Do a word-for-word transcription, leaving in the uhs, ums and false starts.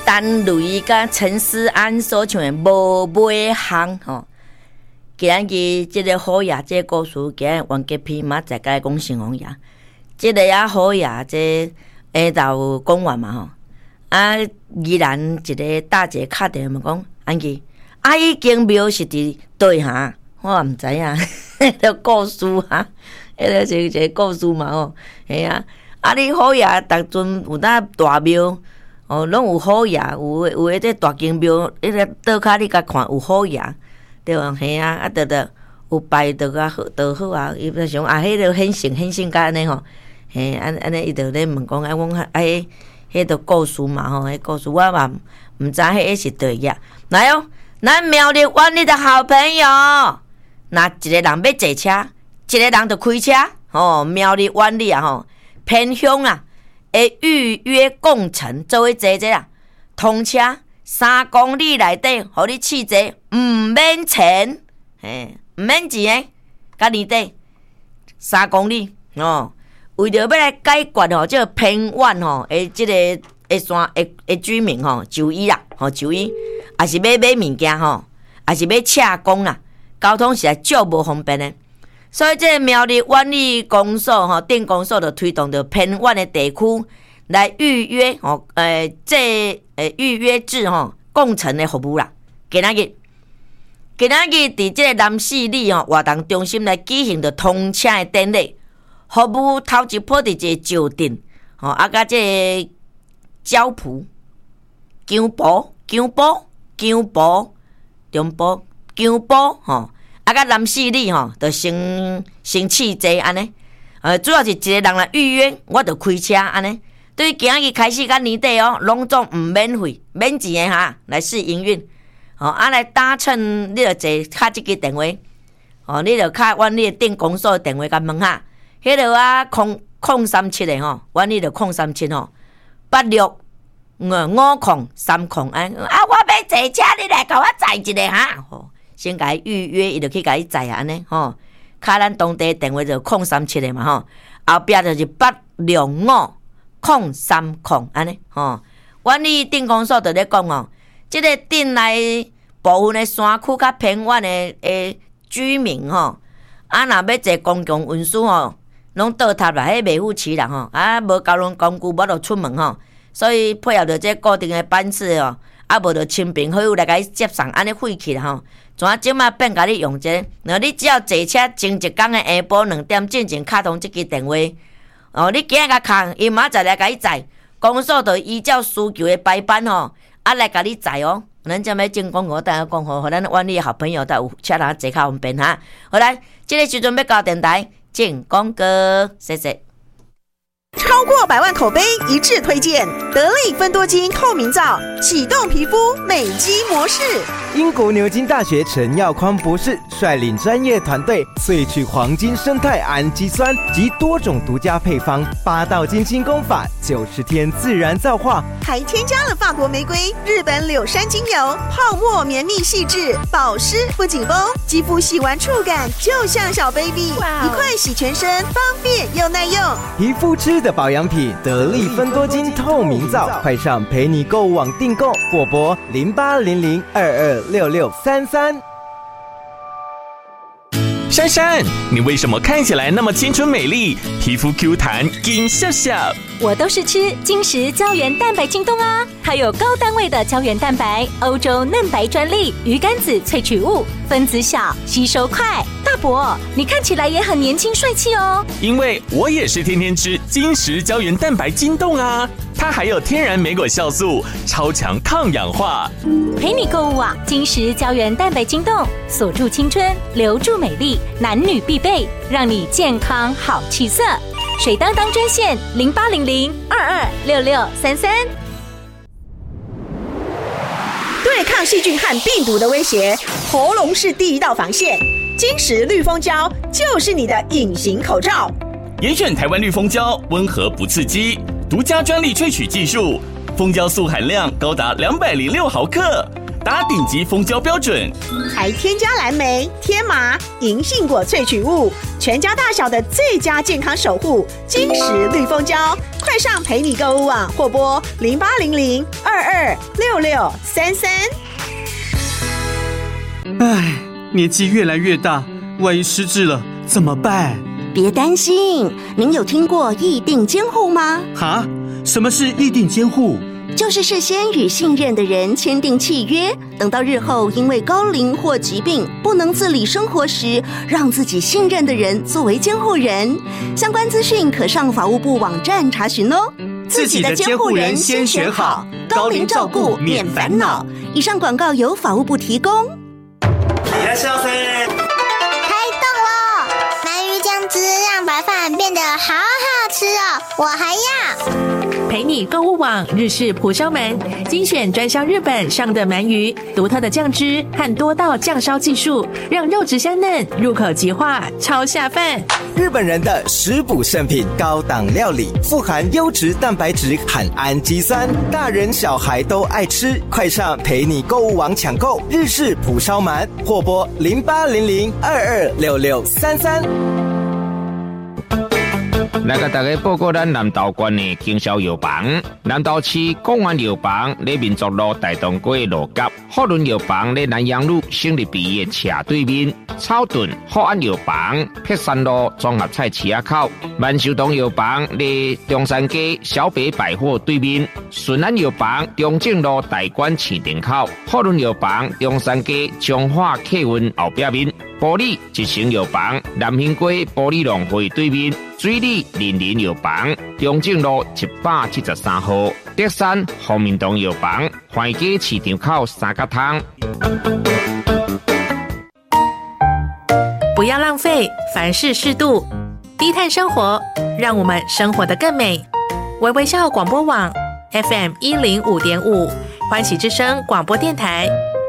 陈雷甲陈思安所唱的《无尾巷》吼。今日即个好爷，即个故事，今日王吉皮嘛在甲讲成王爷，即个啊好爷，即下昼讲完嘛吼，啊依然一个大姐敲电话讲，安琪，啊已经庙是伫对哈？我也毋知影，迄个故事哈，迄个是一个故事嘛吼，系啊，啊你好爷，逐阵有当大庙。哦，拢有好爷，有有诶，这大金庙，迄个倒骹你甲看有好爷，对无？嘿啊，啊，得得有拜得啊好，得好啊。伊就想啊，迄个很信很信甲安尼吼，嘿，安安尼伊就咧问讲，啊，阮啊，迄迄个故事嘛吼，迄故事我嘛毋知迄是对个。来哦，咱苗栗湾里的好朋友，若一个人要坐车，一个人就开车，吼，苗栗湾里啊吼，偏乡啊。会预约共乘，做伙坐坐啊，通车三公里内底，互你试坐，毋免钱，嘿，毋免钱诶，甲年底三公里哦。为着要来解决吼，即个偏远吼，诶，即个诶山诶诶居民吼，就医啦，吼就医，也是要买物件吼，也是要洽公啦，交通实在足无方便诶。所以，这苗栗湾里公所吼，镇公所就推动着偏远的地区来预约吼，呃，这呃预约制吼共乘的服务啦。今仔日，今仔日伫这个南市里吼活动中心来举行着通车的典礼，服务头一波伫这石镇吼，啊，甲这礁埔、江埔、江埔、江埔、中埔、江埔吼。啊，甲南市里吼，就先先试坐安尼，呃，主要是一个人来预约，我就开车安尼。对于今日开始到年底哦，拢总毋免费，免钱的哈，来试营运。哦，啊来搭乘，你就坐敲即支电话，哦，你就敲阮你的镇公所的电话甲问下，迄个啊空空三七的吼，阮你就空三七吼，八六五五空三空安。啊，我要坐车，你来甲我载一个哈。吼先甲伊预约，伊就去甲伊载啊，安尼吼。卡咱当地电话就空三七的嘛吼，后壁就是八六五空三空安尼吼。阮哩镇公所就咧讲哦，即、这个镇内部分的山区较偏远的诶居民吼，啊若要坐公共运输吼，拢倒塌啦，迄袂付起啦吼，啊无交通工具无就出门吼，所以配合着这固定的班次哦，啊无就亲朋好友来甲伊接送，安尼废去啦吼。怎即马变甲你用这个？然后你只要坐车前一天的下晡两点进前敲通即支电话，哦，你今日甲敲，伊明仔载来甲你载，公所就依照需求的排班吼，啊来甲你载哦。咱这么进广告，大家讲好，互咱湾里的好朋友都有车人坐较方便哈。好来，这个时阵要到电台进广告，谢谢。 超过百万口碑一致推荐，得力芬多精透明皂启动皮肤美肌模式。 英国牛津大学陈耀匡博士率领专业团队萃取黄金生态氨基酸及多种独家配方，八道金清功法，九十天自然皂化， 还添加了法国玫瑰、日本柳杉精油，泡沫绵密细致，保湿不紧绷，肌肤洗完触感就像小 baby， 一块洗全身，方便又耐用。 皮肤吃的保养品，得力芬多精透明皂，快上陪你购物网订购，或拨零八零零二二六六三三。 珊珊，你为什么看起来那么清纯美丽，皮肤 Q 弹金笑笑？ 我都是吃金石胶原蛋白京东啊，它有高单位的胶原蛋白，欧洲嫩白专利，鱼肝子萃取物，分子小，吸收快。大伯，你看起来也很年轻帅气哦。 因为我也是天天吃金石胶原蛋白京东啊，它还有天然莓果酵素，超强抗氧化。 陪你购物网，金石胶原蛋白京东，锁住青春，留住美丽，男女必备，让你健康好气色。水当当专线零八零零二二六六三三。 对抗细菌和病毒的威胁，喉咙是第一道防线。金石绿蜂胶就是你的隐形口罩。 严选台湾绿蜂胶，温和不刺激，独家专利萃取技术，蜂胶素含量高达两百零六毫克， 达顶级蜂胶标准， 还添加蓝莓、天麻、银杏果萃取物，全家大小的最佳健康守护，金石绿蜂胶。快上陪你购物网或拨零八零零二二六六三三。 唉，年纪越来越大，万一失智了怎么办？ 别担心，您有听过议定监护吗？ 哈？什么是议定监护？ 就是事先与信任的人签订契约，等到日后因为高龄或疾病不能自理生活时，让自己信任的人作为监护人。相关资讯可上法务部网站查询哦。 自己的监护人先选好，高龄照顾免烦恼。 以上广告由法务部提供。 いらっしゃいませ。 开动了！鳗鱼酱汁让白饭变得好好吃哦，我还要。 陪你购物网日式蒲烧鳗，精选专销日本上的鳗鱼，独特的酱汁和多道酱烧技术，让肉质香嫩，入口即化，超下饭。 日本人的食补圣品，高档料理，富含优质蛋白质和氨基酸，大人小孩都爱吃。快上陪你购物网抢购日式蒲烧鳗，或拨零八零零二二六六三三。 来甲大家报告咱南投县的经销药房。南投市公园药房在民族路大东街路角，福伦药房在南阳路省立毕业斜对面，草屯福安药房碧山路综合菜市口，万寿堂药房在中山街小北百货对面，顺安药房中正路大馆市场口，福伦药房中山街彰化客运后壁面。玻璃一成药房南兴街玻璃农会对面，水里林林药房中正路一百七十三号，德山红明堂药房环街市场口三角汤。 不要浪费，凡事适度，低碳生活，让我们生活得更美。微微笑广播网 F M 一零五点五，欢喜之声广播电台，